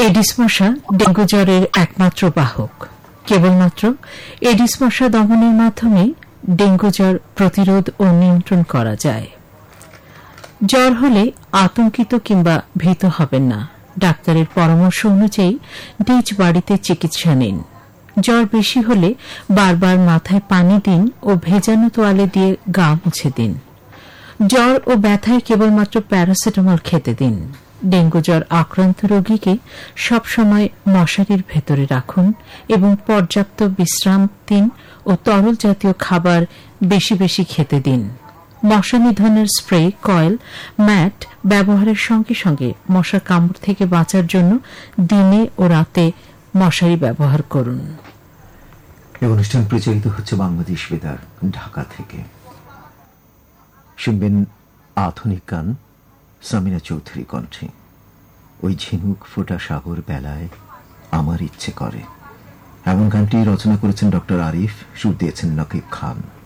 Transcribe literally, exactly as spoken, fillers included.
Aedes মশা dengue জ্বরের একমাত্র বাহক। কেবলমাত্র এডিস মশা দমনের মাধ্যমে ডেঙ্গু জ্বর প্রতিরোধ ও নিয়ন্ত্রণ করা যায়। জ্বর হলে আতঙ্কিত কিংবা ভীত হবেন না। ডাক্তারের পরামর্শ অনুযায়ী নিজ বাড়িতে চিকিৎসা নিন। জ্বর বেশি হলে বারবার মাথায় পানি দিন ও ভেজানো তোয়ালে দিয়ে গা মুছে দিন। জ্বর ও ব্যথায় কেবলমাত্র প্যারাসিটামল খেতে দিন। ডেঙ্গু জ্বর আক্রান্ত রোগীকে সবসময় মশারির ভেতরে রাখুন এবং পর্যাপ্ত বিশ্রাম দিন ও তরল জাতীয় খাবার বেশি বেশি খেতে দিন। মশা নিধনের স্প্রে, কয়েল, ম্যাট ব্যবহারের সঙ্গে সঙ্গে মশার কামড় থেকে বাঁচার জন্য দিনে ও রাতে মশারি ব্যবহার করুন। এই অনুষ্ঠান প্রচারিত হচ্ছে বাংলাদেশ বেতার ঢাকা থেকে। শুনবেন আধুনিক গান সামিনা চৌধুরী কণ্ঠে। ওই ঝিনুক ফোটা সাগর বেলায় আমার ইচ্ছে করে। এমন গানটি রচনা করেছেন ডক্টর আরিফ, সুর দিয়েছেন নকিব খান।